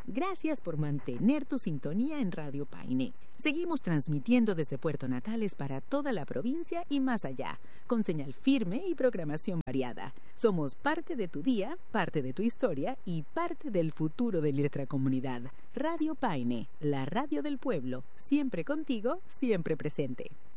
Gracias por mantener tu sintonía en Radio Paine. Seguimos transmitiendo desde Puerto Natales para toda la provincia y más allá, con señal firme y programación variada. Somos parte de tu día, parte de tu historia y parte del futuro de nuestra comunidad. Radio Paine, la radio del pueblo, siempre contigo, siempre presente.